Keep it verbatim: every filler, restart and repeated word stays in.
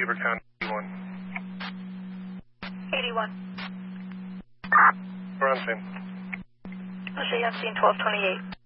Beaver County eighty-one. eighty-one. We're on scene. I'll show you on scene twelve twenty-eight.